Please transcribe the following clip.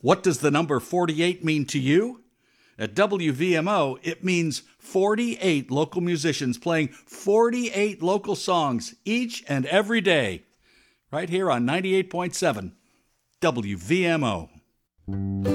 What does the number 48 mean to you? At WVMO, it means 48 local musicians playing 48 local songs each and every day. Right here on 98.7 WVMO.